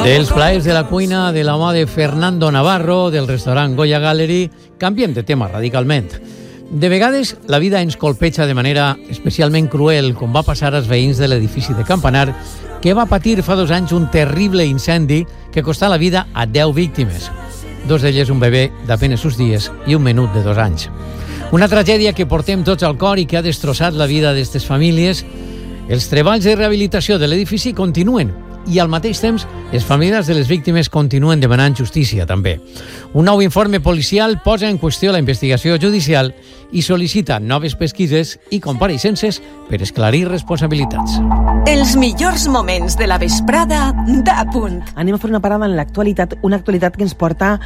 Dels plaers de la cuina de la mà de Fernando Navarro, del restaurant Goya Gallery, canviem de tema radicalment. De vegades, la vida ens colpeja de manera especialment cruel, com va passar als veïns de l'edifici de Campanar, que va patir fa 2 anys un terrible incendi que costà la vida a 10 víctimes. 2 d'elles un bebè d'apenes uns dies i un menut de 2 anys. Una tragèdia que portem tots al cor i que ha destrossat la vida d'aquestes famílies. Els treballs de rehabilitació de l'edifici continuen i al mateix temps les famílies de les víctimes continuen demanant justícia també. Un nou informe policial posa en qüestió la investigació judicial i sol·licita noves pesquises i compareixences per esclarir responsabilitats. Els millors moments de la vesprada d'Apunt. Anem a fer una parada en l'actualitat, una actualitat que ens porta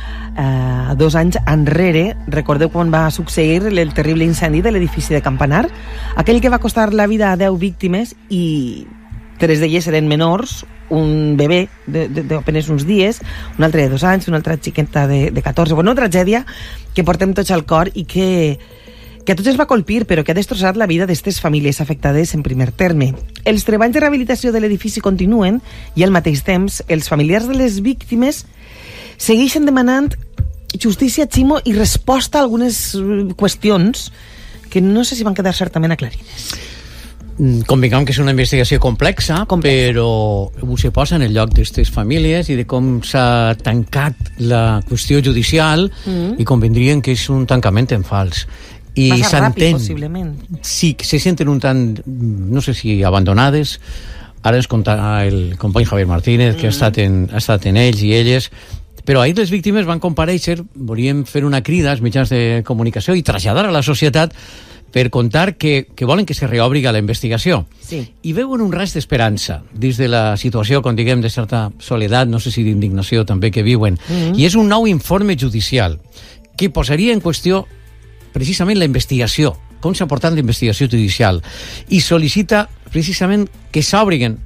2 anys enrere. Recordeu quan va succeir el terrible incendi de l'edifici de Campanar? Aquell que va costar la vida a 10 víctimes i 3 d'elles eren menors, un bebè d'apenes uns dies, un altre de 2 anys, una altra xiqueta de 14. Bueno, una tragèdia que portem tots al cor i que a tots ens va colpir, però que ha destrossat la vida d'aquestes famílies afectades en primer terme. Els treballs de rehabilitació de l'edifici continuen i al mateix temps els familiars de les víctimes segueixen demanant justícia, Ximo, i resposta a algunes qüestions que no sé si van quedar certament aclarides. Convinguem que és una investigació complexa, però se posa en el lloc d'aquestes famílies i de com s'ha tancat la qüestió judicial i convindrien que és un tancament en fals. I massa ràpid, possiblement. Sí, que se senten un tant, no sé si abandonades. Ara ens contarà el company Javier Martínez, que ha estat en ells i elles. Però ahir les víctimes van comparèixer, volien fer una crida als mitjans de comunicació i traslladar a la societat per contar que volen que se reobri la investigació. Sí. I veuen un rest d'esperança dins de la situació, com diguem, de certa soledat, no sé si d'indignació també que viuen. I és un nou informe judicial que posaria en qüestió precisament la investigació, com s'ha portat la investigació judicial, i sol·licita precisament que s'obrin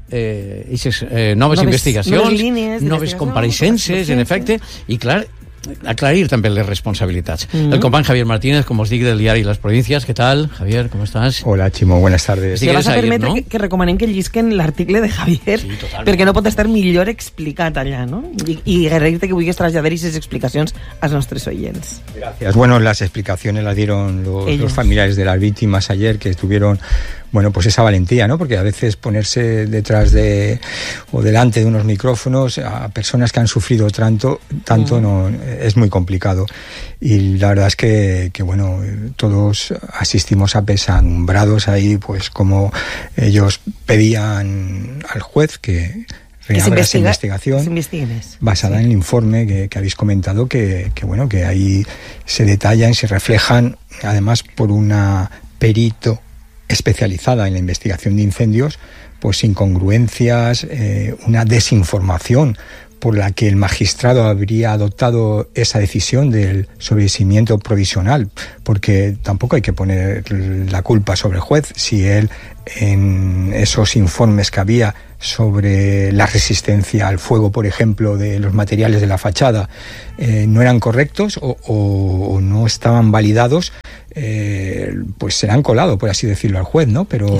noves investigacions, noves compareixences, en efecte, i clar, aclarir també les responsabilitats. El company Javier Martínez, como os digo, del diario Las Provincias. ¿Qué tal, Javier? ¿Cómo estás? Hola, Ximo, buenas tardes. Si vas a permetre, ¿no? que recomanem que llisquen l'article de Javier, sí, perquè no pot estar millor explicat allà, ¿no? I agrair-te que vulguis traslladar aquestes explicacions als nostres oients. Gracias. Bueno, las explicaciones las dieron los familiares de las víctimas ayer, que tuvieron, bueno, pues esa valentía, ¿no? Porque a veces ponerse detrás de o delante de unos micrófonos a personas que han sufrido tanto no es muy complicado. Y la verdad es que bueno, todos asistimos apesadumbrados ahí, pues como ellos pedían al juez que reabra esa investigación basada en el informe que habéis comentado, que bueno, que ahí se detallan, se reflejan, además por una perito especializada en la investigación de incendios, pues incongruencias, una desinformación por la que el magistrado habría adoptado esa decisión del sobreseimiento provisional, porque tampoco hay que poner la culpa sobre el juez si él, en esos informes que había sobre la resistencia al fuego, por ejemplo, de los materiales de la fachada, no eran correctos o no estaban validados, pues serán colado, por así decirlo, al juez, ¿no? Pero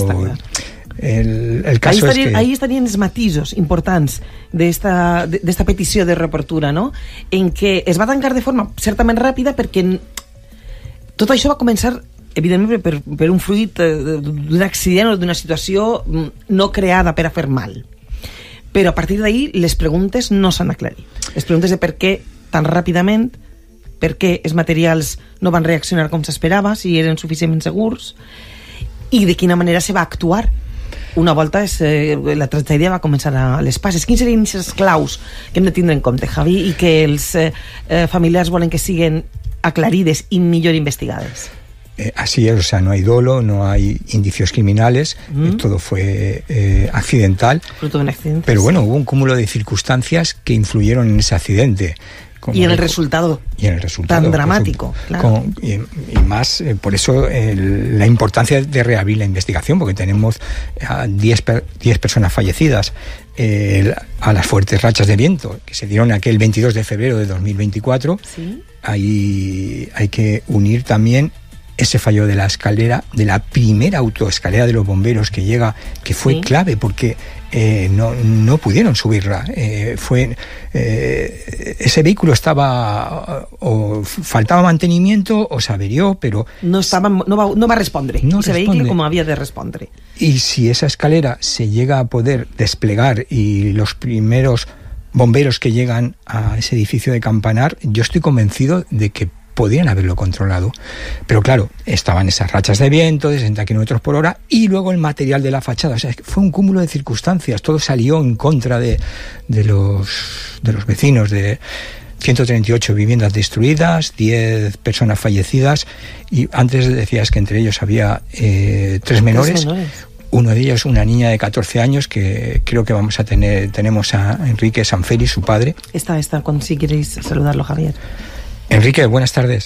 el caso es que ahí estarien els matisos importants d'esta petició de reobertura, no? En què es va tancar de forma certament ràpida perquè tot això va començar evidentment per un fruit d'un accident o d'una situació no creada per a fer mal, però a partir d'ahir les preguntes no s'han aclarit. Les preguntes de per què tan ràpidament, per què els materials no van reaccionar com s'esperava, si eren suficientment segurs, i de quina manera se va actuar una volta la tragèdia va començar a les passes. Quins serien els claus que hem de tindre en compte, Javi, i que els familiars volen que siguen aclarides y millor investigades? Así es, o sea, no hay dolo, no hay indicios criminales, todo fue accidental. Fruto de un accidente. Pero bueno, hubo un cúmulo de circunstancias que influyeron en ese accidente. Y en el resultado tan dramático, claro. Y más, por eso la importancia de reabrir la investigación, porque tenemos 10 personas fallecidas a las fuertes rachas de viento que se dieron aquel 22 de febrero de 2024. ¿Sí? Ahí hay que unir también ese fallo de la escalera, de la primera autoescalera de los bomberos que llega, que fue clave porque no pudieron subirla. Ese vehículo estaba o faltaba mantenimiento o se averió, pero no va respondre. Ese vehículo como había de respondre. Y si esa escalera se llega a poder desplegar y los primeros bomberos que llegan a ese edificio de Campanar, yo estoy convencido de que podían haberlo controlado. Pero claro, estaban esas rachas de viento de 60 kilómetros por hora y luego el material de la fachada. O sea, fue un cúmulo de circunstancias. Todo salió en contra de los vecinos, de 138 viviendas destruidas, 10 personas fallecidas, y antes decías que entre ellos había 3 menores. Uno de ellos, una niña de 14 años, que creo que tenemos a Enrique Sanfeli, su padre. Está, si queréis saludarlo, Javier. Enrique, buenas tardes.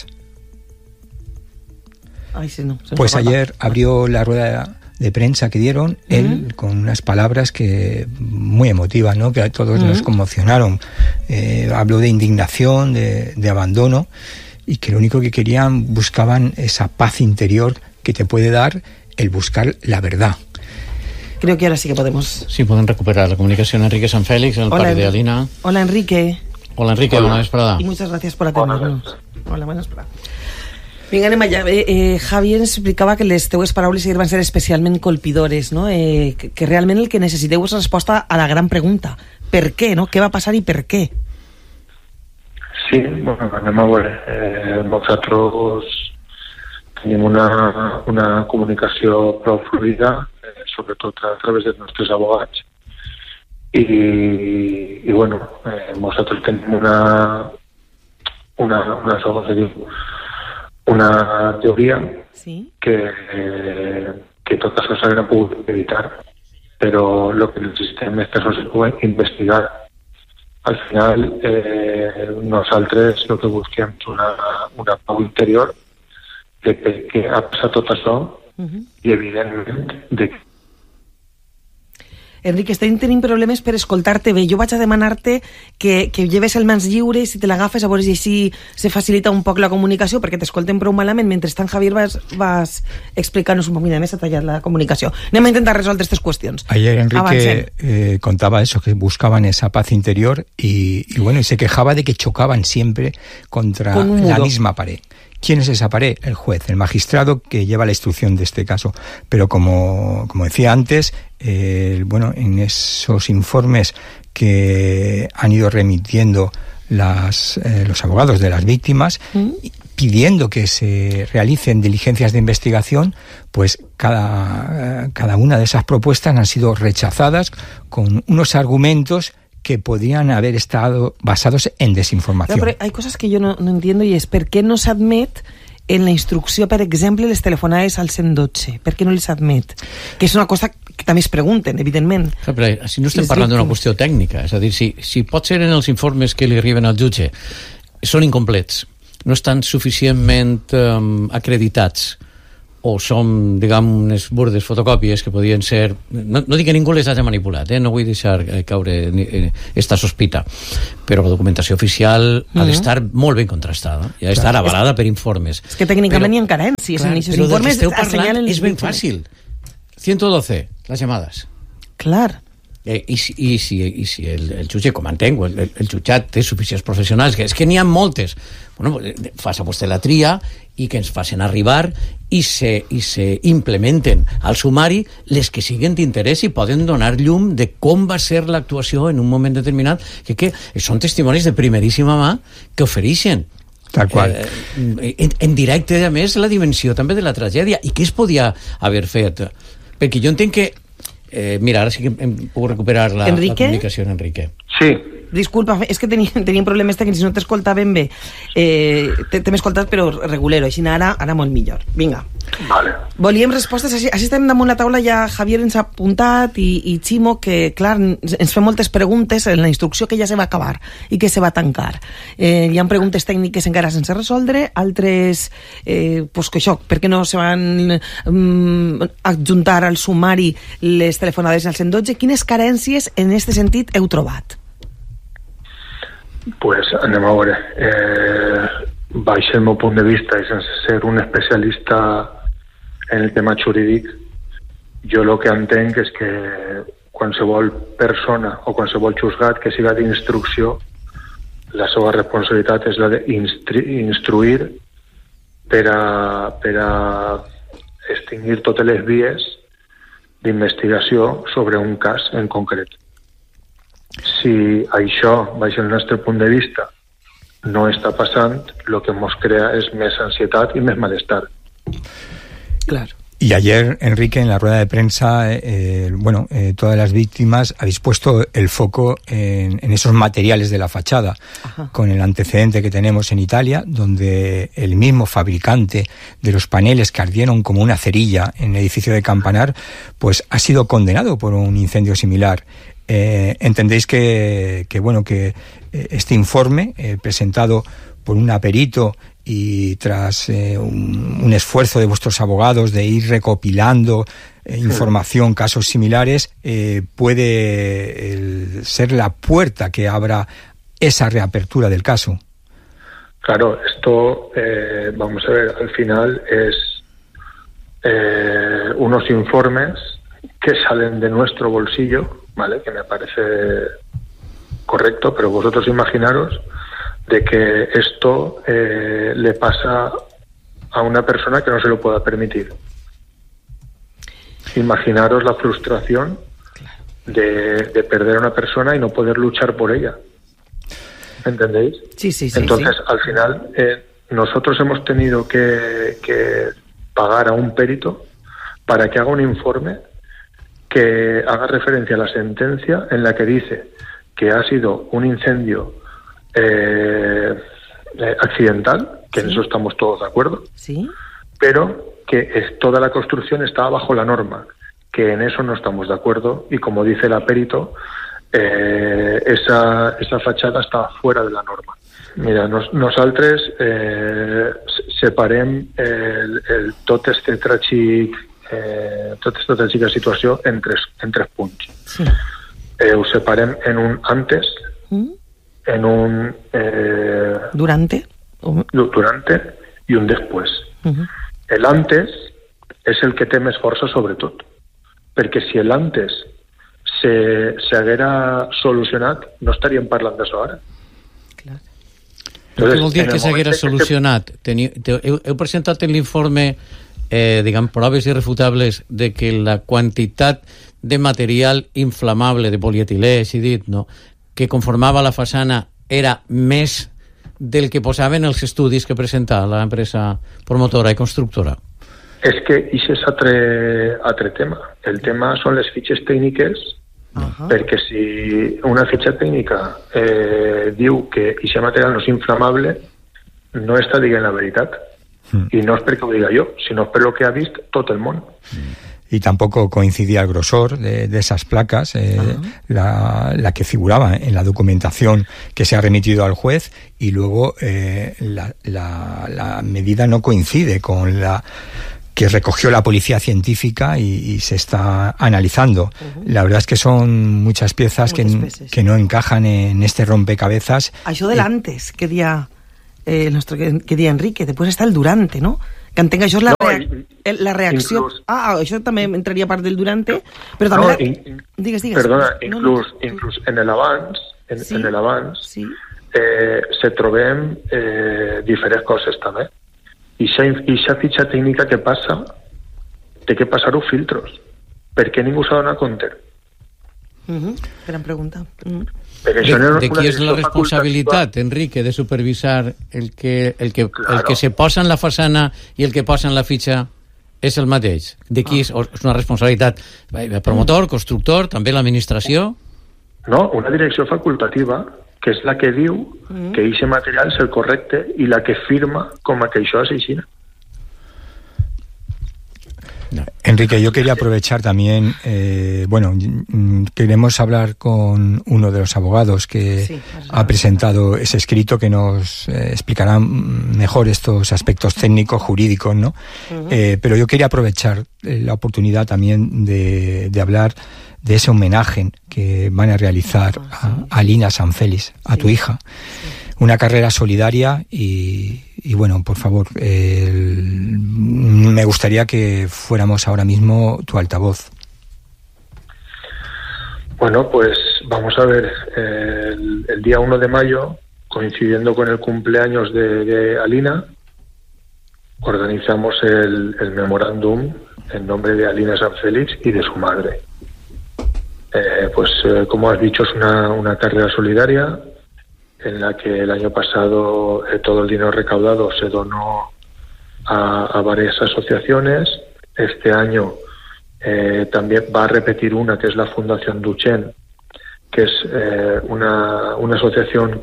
Ay, sí, no, pues ayer abrió la rueda de prensa que dieron, él con unas palabras que muy emotivas, ¿no? Que a todos nos conmocionaron. Habló de indignación, de abandono, y que lo único que buscaban esa paz interior que te puede dar el buscar la verdad. Creo que ahora sí que podemos... Sí, pueden recuperar la comunicación. Enrique Sanfélix, el padre de Alina. Hola, Enrique. Hola, Enrique, bona vesprada. Y muchas gracias por atendernos. Hola, bona vesprada. Vinga, anem allà. Javier ens explicava que les teues paraules van ser especialment colpidores, no? Que realment el que necessiteu és resposta a la gran pregunta. Per què, no? Què va passar i per què? Sí, bueno, anem a veure. Nosaltres tenim una comunicació prou fluida, sobretot a través dels nostres abogats. I bueno, nosaltres tenim una teoria que tot això s'hauria pogut evitar, però el que necessitem és que això se pugui investigar. Al final, nosaltres el que busquem és una pau interior de que ha passat tot això i, evidentment, de que Enrique, estem tenint problemes per escoltar-te bé. Jo vaig a demanar-te que lleves el mans lliure, si te l'agafes, a veure si així se facilita un poc la comunicació, perquè t'escoltem prou malament. Mentrestant, Javier, vas explicar-nos un poc. Mira, m'he tallat la comunicació. Anem a intentar resoldre aquestes qüestions. Ayer Enrique contaba eso, que buscaban esa paz interior y bueno, y se quejaba de que chocaban siempre contra la misma pared. ¿Quién es esa pared? El juez, el magistrado que lleva la instrucción de este caso. Pero como decía antes, bueno, en esos informes que han ido remitiendo los abogados de las víctimas, pidiendo que se realicen diligencias de investigación, pues cada una de esas propuestas han sido rechazadas con unos argumentos que podrían haber estado basados en desinformación. Però hay cosas que yo no entiendo, y es per què no s'admet en la instrucció, per exemple, les telefonades al 112. Per què no les admet? Que és una cosa que també es pregunten, evidentment. Però si no estem parlant d'una qüestió tècnica, és a dir, si pot ser en els informes que li arriben al jutge són incomplets, no estan suficientment acreditats, o són, diguem, unes burdes fotocòpies que podien ser... No dic que ningú les hagi manipulat, no vull deixar caure esta sospita, però la documentació oficial ha d'estar molt ben contrastada i ha d'estar avalada per informes. És que tècnicament hi ha carències en aquests informes. Però del que esteu parlant és ben fàcil. 112, les llamades. Clar. I si el jutge, com entenc, el jutjat té suficients professionals, que és que n'hi ha moltes, bueno, faça vostè la tria i que ens facin arribar i se implementen al sumari les que siguen d'interès i poden donar llum de com va ser l'actuació en un moment determinat, que són testimonis de primeríssima mà que ofereixen tal qual. En directe, a més, la dimensió també de la tragèdia i què es podia haver fet, perquè jo entenc que mira, ara sí que hem pogut recuperar la comunicació, Enrique. Sí. Disculpa, és que teníem problemes tècnics, no t'escoltaven bé. T'hem escoltat, però regulero, així ara molt millor. Vinga. Vale. Volíem respostes, així estem damunt la taula, ja Javier ens ha apuntat i Ximo, que clar, ens fa moltes preguntes en la instrucció que ja se va acabar i que se va tancar. Hi ha preguntes tècniques encara sense resoldre, altres pues que això, per què no se van adjuntar al sumari les telefonades al 112? Quines carències en aquest sentit heu trobat? Pues anem a veure. baix el meu punt de vista i sense ser un especialista en el tema jurídic, jo el que entenc és que qualsevol persona o qualsevol juzgat que siga d'instrucció, la seva responsabilitat és la d'instruir per a extingir totes les vies d'investigació sobre un cas en concret. Si això, baix el nostre punt de vista, no està passant, lo que ens crea és més ansietat i més malestar. Claro. Y ayer, Enrique, en la rueda de prensa, todas las víctimas habéis puesto el foco en esos materiales de la fachada. Ajá. Con el antecedente que tenemos en Italia, donde el mismo fabricante de los paneles que ardieron como una cerilla en el edificio de Campanar, pues ha sido condenado por un incendio similar. ¿Entendéis que este informe presentado por un perito y tras un esfuerzo de vuestros abogados de ir recopilando información, casos similares, puede ser la puerta que abra esa reapertura del caso? Claro, esto, vamos a ver, al final es unos informes que salen de nuestro bolsillo, ¿vale? Que me parece correcto, pero vosotros imaginaros de que esto le pasa a una persona que no se lo pueda permitir. Imaginaros la frustración de perder a una persona y no poder luchar por ella. ¿Entendéis? Sí. Entonces, al final, nosotros hemos tenido que pagar a un perito para que haga un informe que haga referencia a la sentencia en la que dice que ha sido un incendio accidental, que en eso estamos todos de acuerdo, ¿sí? Pero que toda la construcción estaba bajo la norma, que en eso no estamos de acuerdo, y como dice el perito, esa fachada estaba fuera de la norma. Mira, nosaltres separem tota aquesta tràgica situació en tres punts. Sí. Ho separem en un antes, en un durante y un después. El antes és el que té més força sobretot, perquè si l'antes s'haguera solucionat no estaríem parlant d'això ara. Clar. Què vol dir que s'haguera solucionat? Heu presentat en l'informe proves irrefutables de que la quantitat de material inflamable de polietilè, així dit, no, que conformava la façana era més del que posaven els estudis que presentava l'empresa promotora i constructora? És que això és altre tema. El tema són les fitxes tècniques, perquè si una fitxa tècnica diu que aquest material no és inflamable, no està dient la veritat. Y no es porque lo diga yo, sino por lo que ha visto todo el mundo. Y tampoco coincidía el grosor de esas placas, la que figuraba en la documentación que se ha remitido al juez, y luego la medida no coincide con la que recogió la policía científica y se está analizando. La verdad es que son muchas piezas que no encajan en este rompecabezas. Això del antes, que dia Enrique, després està el durante, no? Que entenc això és la reacció. Inclús, això també entraria a part del durante, però també... Digues. Perdona, inclús en l'abans, se trobem diferents coses també. I aquesta fitxa tècnica que passa, té que passar-ho filtros. Per què ningú s'ha donat compte? Gran pregunta. De qui és la responsabilitat, Enrique, de supervisar el que se posa en la façana i el que posa en la fitxa és el mateix? De qui és una responsabilitat? Promotor, constructor, també l'administració? No, una direcció facultativa, que és la que diu que aquest material és el correcte i la que firma com a que això és així. Enrique, yo quería aprovechar también, queremos hablar con uno de los abogados que ha presentado ese escrito que nos explicará mejor estos aspectos técnicos, jurídicos, ¿no? Pero yo quería aprovechar la oportunidad también de hablar de ese homenaje que van a realizar a Lina Sanfélix, a tu hija. una carrera solidaria y bueno, por favor, me gustaría que fuéramos ahora mismo tu altavoz. Bueno, pues vamos a ver, el día 1 de mayo, coincidiendo con el cumpleaños de Alina, organizamos el memorándum en nombre de Alina Sanfélix y de su madre. Como has dicho, es una carrera solidaria en la que el año pasado todo el dinero recaudado se donó a varias asociaciones. Este año también va a repetir una, que es la Fundación Duchenne, que es una fundación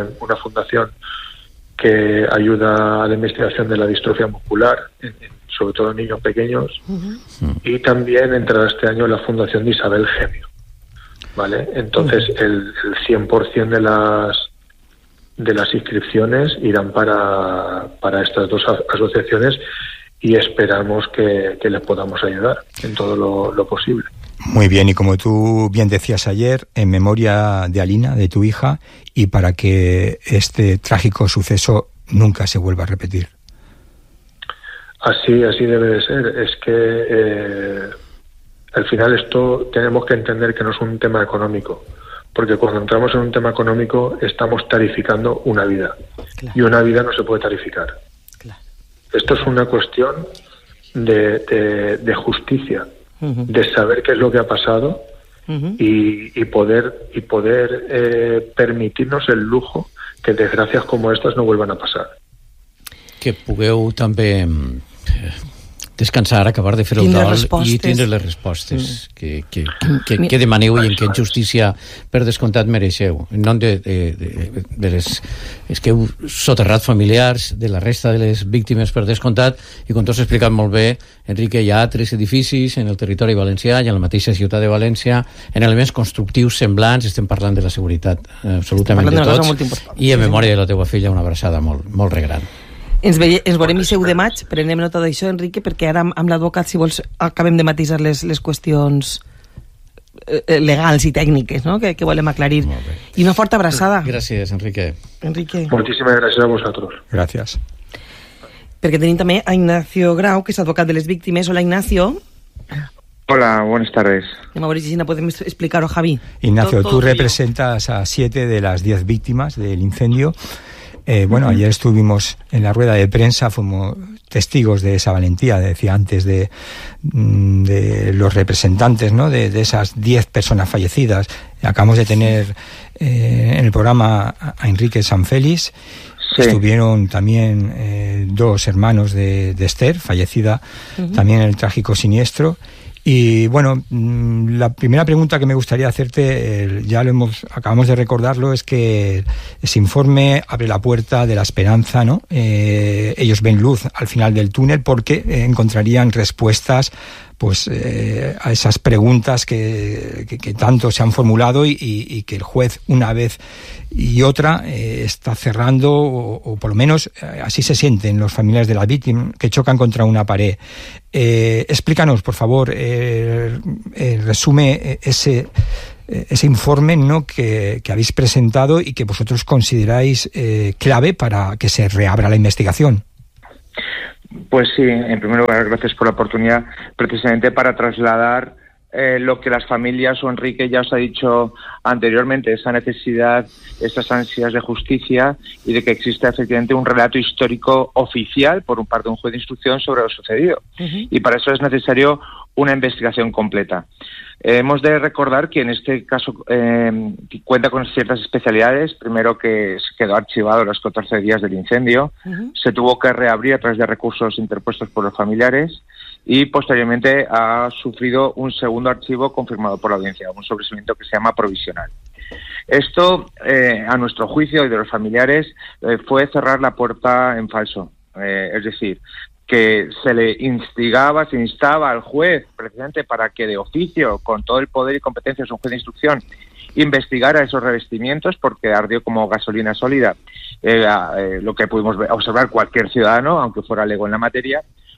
que ayuda a la investigación de la distrofia muscular, sobre todo en niños pequeños. Y también entrará este año la Fundación de Isabel Gemio, ¿vale? Entonces el 100% de las inscripciones irán para estas dos asociaciones y esperamos que les podamos ayudar en todo lo posible. Muy bien, y como tú bien decías ayer, en memoria de Alina, de tu hija, y para que este trágico suceso nunca se vuelva a repetir. Así debe de ser. Es que al final esto tenemos que entender que no es un tema económico, porque cuando entramos en un tema económico estamos tarificando una vida. Claro. Y una vida no se puede tarificar. Claro. Esto es una cuestión de justicia, de saber qué es lo que ha pasado y poder permitirnos el lujo que desgracias como estas no vuelvan a pasar. Que pugueu també descansar, acabar de fer el dol i tindre les respostes que demaneu i en què justícia per descomptat mereixeu. En nom de les que heu soterrat familiars de la resta de les víctimes per descomptat, i com tu has explicat molt bé, Enrique, hi ha 3 edificis en el territori valencià i en la mateixa ciutat de València en elements constructius semblants. Estem parlant de la seguretat absolutament de tots, i en memòria de la teua filla una abraçada molt, molt regran. Ens veurem i 10 de maig, prenem nota d'això, Enrique, perquè ara amb l'advocat, si vols, acabem de matisar les qüestions legals i tècniques, no?, que volem aclarir. I una forta abraçada. Gràcies, Enrique. Moltíssimes gràcies a vosaltres. Gràcies. Perquè tenim també a Ignacio Grau, que és advocat de les víctimes. Hola, Ignacio. Hola, buenas tardes. A ver si podemos explicarlo, Javi. Ignacio, tú representas a 7 de las 10 víctimas del incendio. Ayer estuvimos en la rueda de prensa, fuimos testigos de esa valentía, decía antes, de los representantes, ¿no?, de esas 10 personas fallecidas. Acabamos de tener en el programa a Enrique Sanfélix. Sí. Estuvieron también 2 hermanos de Esther, fallecida también en el trágico siniestro. Y bueno, la primera pregunta que me gustaría hacerte, acabamos de recordarlo, es que ese informe abre la puerta de la esperanza, ¿no? Ellos ven luz al final del túnel porque encontrarían respuestas a esas preguntas que tanto se han formulado y que el juez una vez y otra está cerrando, o por lo menos así se sienten los familiares de la víctima, que chocan contra una pared. Explícanos, por favor, resume ese informe, ¿no?, que habéis presentado y que vosotros consideráis clave para que se reabra la investigación. Pues sí, en primer lugar, gracias por la oportunidad, precisamente para trasladar lo que las familias, o Enrique ya os ha dicho anteriormente, esa necesidad, esas ansias de justicia y de que exista efectivamente un relato histórico oficial por parte de un juez de instrucción sobre lo sucedido. Y para eso es necesario una investigación completa. Hemos de recordar que en este caso cuenta con ciertas especialidades. Primero, que se quedó archivado los 14 días del incendio, se tuvo que reabrir a través de recursos interpuestos por los familiares y posteriormente ha sufrido un segundo archivo confirmado por la audiencia, un sobreseimiento que se llama provisional. Esto, a nuestro juicio y de los familiares, fue cerrar la puerta en falso. Es decir, que se le se instaba al juez precisamente para que de oficio, con todo el poder y competencias de un juez de instrucción, investigara esos revestimientos, porque ardió como gasolina sólida, lo que pudimos observar cualquier ciudadano, aunque fuera lego en la materia,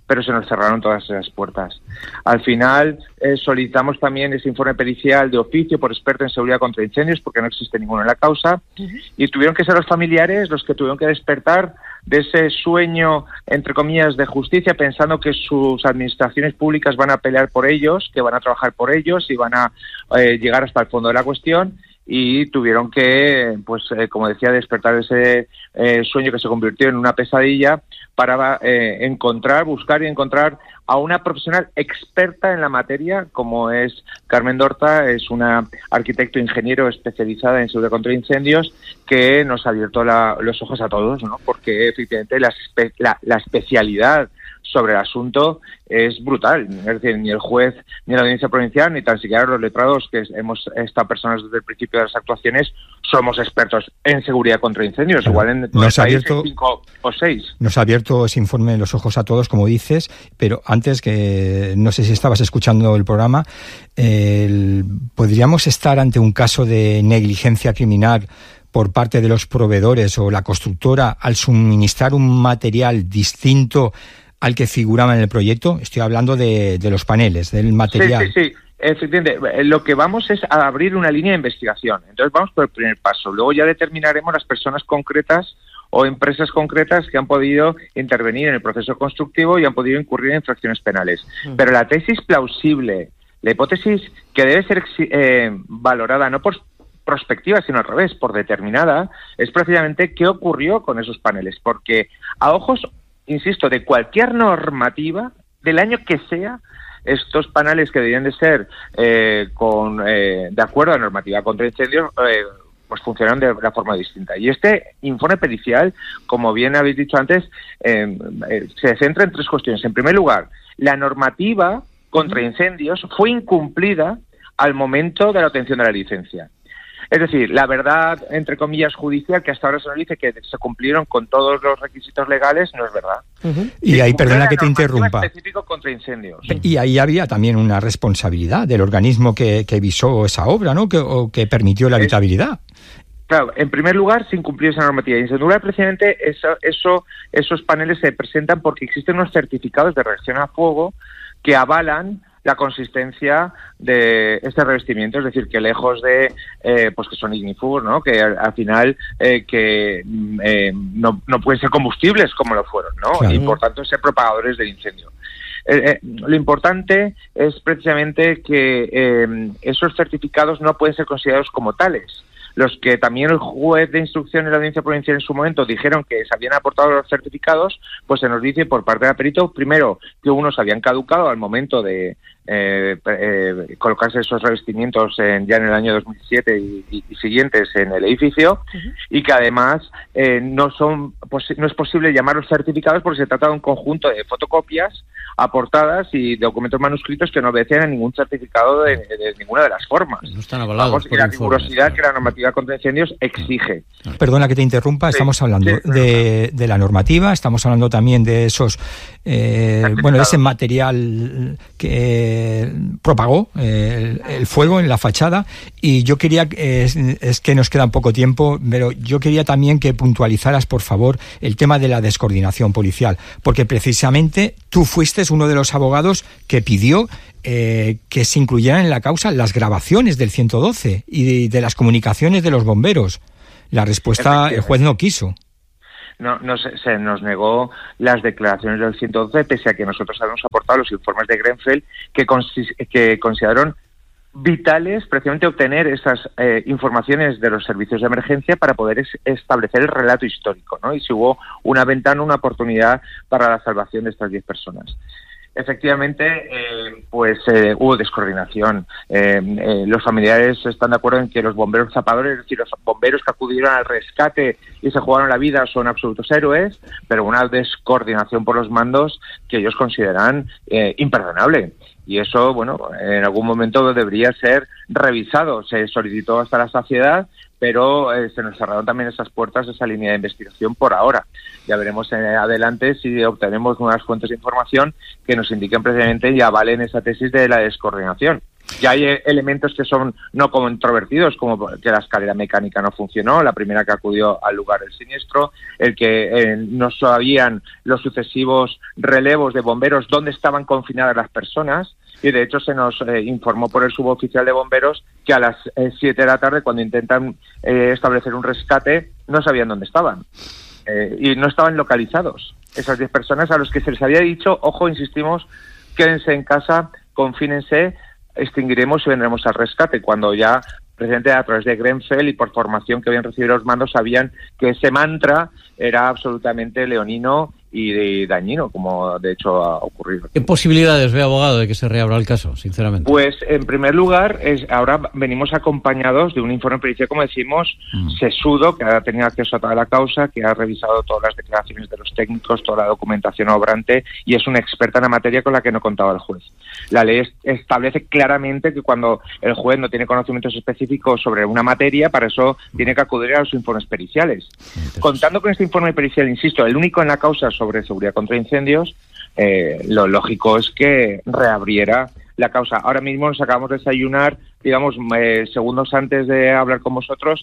pero se nos cerraron todas esas puertas. Al final solicitamos también ese informe pericial de oficio por experto en seguridad contra incendios, porque no existe ninguno en la causa, y tuvieron que ser los familiares los que tuvieron que despertar de ese sueño, entre comillas, de justicia, pensando que sus administraciones públicas van a pelear por ellos, que van a trabajar por ellos y van a llegar hasta el fondo de la cuestión, y tuvieron que, pues como decía, despertar ese sueño que se convirtió en una pesadilla para buscar y encontrar a una profesional experta en la materia, como es Carmen Dorta. Es una arquitecto ingeniero especializada en seguridad contra incendios, que nos ha abierto los ojos a todos, ¿no? Porque efectivamente la especialidad sobre el asunto es brutal. Es decir, ni el juez ni la audiencia provincial, ni tan siquiera los letrados, que hemos estado personas desde el principio de las actuaciones, somos expertos en seguridad contra incendios. Claro. Igual en nos ha abierto 5 o 6. Nos ha abierto ese informe los ojos a todos, como dices, pero antes, que no sé si estabas escuchando el programa, ¿podríamos estar ante un caso de negligencia criminal por parte de los proveedores o la constructora al suministrar un material distinto al que figuraba en el proyecto? Estoy hablando de los paneles, del material. Sí. Efectivamente, lo que vamos es a abrir una línea de investigación. Entonces vamos por el primer paso. Luego ya determinaremos las personas concretas o empresas concretas que han podido intervenir en el proceso constructivo y han podido incurrir en infracciones penales. Pero la tesis plausible, la hipótesis que debe ser valorada no por prospectiva, sino al revés, por determinada, es precisamente qué ocurrió con esos paneles. Porque a ojos, insisto, de cualquier normativa, del año que sea, estos paneles que deberían de ser de acuerdo a la normativa contra incendios, pues funcionan de una forma distinta. Y este informe pericial, como bien habéis dicho antes, se centra en 3 cuestiones. En primer lugar, la normativa contra incendios fue incumplida al momento de la obtención de la licencia. Es decir, la verdad, entre comillas, judicial, que hasta ahora se nos dice que se cumplieron con todos los requisitos legales, no es verdad. Y ahí, perdona que te interrumpa. Específico contra incendios. Y ahí había también una responsabilidad del organismo que visó esa obra, ¿no? Que permitió la habitabilidad. Claro, en primer lugar, se incumplió esa normativa. Y en segundo lugar, precisamente, esos paneles se presentan porque existen unos certificados de reacción a fuego que avalan la consistencia de este revestimiento, es decir, que lejos de pues que son ignífugos, ¿no? Que al final no pueden ser combustibles como lo fueron, ¿no? Claro. Y por tanto ser propagadores del incendio. Lo importante es precisamente que esos certificados no pueden ser considerados como tales. Los que también el juez de instrucción y la audiencia provincial en su momento dijeron que se habían aportado los certificados, pues se nos dice por parte del perito, primero, que unos habían caducado al momento de colocarse esos revestimientos ya en el año 2007 y siguientes en el edificio, y que además no es posible llamarlos certificados porque se trata de un conjunto de fotocopias aportadas y documentos manuscritos que no obedecen a ningún certificado de ninguna de las formas. No están avalados por la rigurosidad que la normativa contra incendios exige. Perdona que te interrumpa, estamos hablando de la normativa, estamos hablando también de esos de ese material que propagó el fuego en la fachada, y yo quería, es que nos queda poco tiempo, pero yo quería también que puntualizaras, por favor, el tema de la descoordinación policial, porque precisamente tú fuiste uno de los abogados que pidió que se incluyeran en la causa las grabaciones del 112 y de las comunicaciones de los bomberos. La respuesta, el juez no quiso. Se nos negó las declaraciones del 112, pese a que nosotros habíamos aportado los informes de Grenfell que consideraron vitales precisamente obtener esas informaciones de los servicios de emergencia para poder establecer el relato histórico, ¿no? Y si hubo una ventana, una oportunidad para la salvación de estas 10 personas. Efectivamente, hubo descoordinación. Los familiares están de acuerdo en que los bomberos zapadores, es decir, los bomberos que acudieron al rescate y se jugaron la vida, son absolutos héroes, pero una descoordinación por los mandos que ellos consideran imperdonable. Y eso, en algún momento debería ser revisado. Se solicitó hasta la saciedad, pero se nos cerraron también esas puertas, esa línea de investigación por ahora. Ya veremos adelante si obtenemos nuevas fuentes de información que nos indiquen precisamente y avalen esa tesis de la descoordinación. Ya hay elementos que son no controvertidos, como que la escalera mecánica no funcionó, la primera que acudió al lugar del siniestro, el que no sabían los sucesivos relevos de bomberos dónde estaban confinadas las personas, y de hecho se nos informó por el suboficial de bomberos que a las 7 de la tarde, cuando intentan establecer un rescate, no sabían dónde estaban y no estaban localizados. Esas 10 personas a los que se les había dicho, ojo, insistimos, quédense en casa, confínense, extinguiremos y vendremos al rescate, cuando ya precisamente a través de Grenfell y por formación que habían recibido los mandos sabían que ese mantra era absolutamente leonino y dañino, como de hecho ha ocurrido. ¿Qué posibilidades ve, abogado, de que se reabra el caso, sinceramente? Pues, en primer lugar, ahora venimos acompañados de un informe pericial, como decimos, sesudo, que ha tenido acceso a toda la causa, que ha revisado todas las declaraciones de los técnicos, toda la documentación obrante, y es una experta en la materia con la que no contaba el juez. La ley establece claramente que cuando el juez no tiene conocimientos específicos sobre una materia, para eso tiene que acudir a los informes periciales. Contando con este informe pericial, insisto, el único en la causa sobre seguridad contra incendios, lo lógico es que reabriera la causa. Ahora mismo nos acabamos de desayunar, digamos, segundos antes de hablar con vosotros,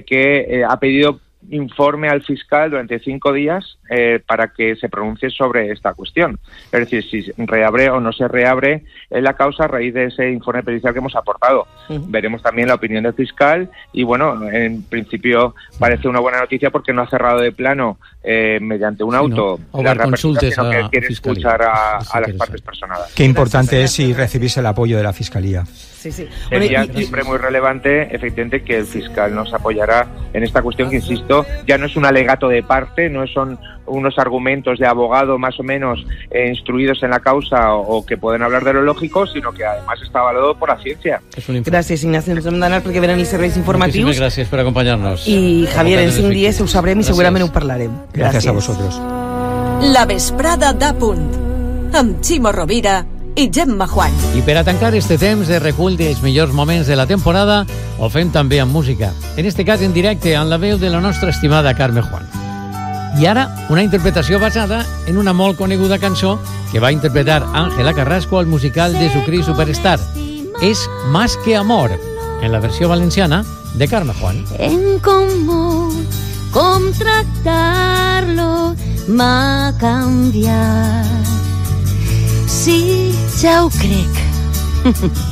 que ha pedido informe al fiscal durante 5 días para que se pronuncie sobre esta cuestión. Es decir, si reabre o no se reabre la causa a raíz de ese informe pericial que hemos aportado. Veremos también la opinión del fiscal y, bueno, en principio parece una buena noticia porque no ha cerrado de plano mediante un auto la consultes, sino que quiere escuchar a las partes personadas. Qué importante es si recibís el apoyo de la Fiscalía. Sí. Sería siempre muy relevante, efectivamente, que el fiscal nos apoyara en esta cuestión que, insisto, ya no es un alegato de parte, no son unos argumentos de abogado más o menos instruidos en la causa o que pueden hablar de lo lógico, sino que además está avalado por la ciencia. Gràcies, Ignacio. Ens hem d'anar perquè venen els serveis informatius. Moltíssimes gràcies per acompanyar-nos. I, Javier, en 5 dies ho sabrem i segurament ho parlarem. Gràcies a vosotros. La vesprada d'A Punt, amb Ximo Rovira i Gemma Juan. I per a tancar este temps de recull dels millors moments de la temporada, ho fem també amb música. En este cas en directe, amb la veu de la nostra estimada Carme Juan. I ara, una interpretació basada en una molt coneguda cançó que va interpretar Ángela Carrasco al musical Jesucrist Superstar. És Más que Amor, en la versió valenciana de Carme Juan. En com tractar-lo m'ha canviat. Sí, ja ho crec.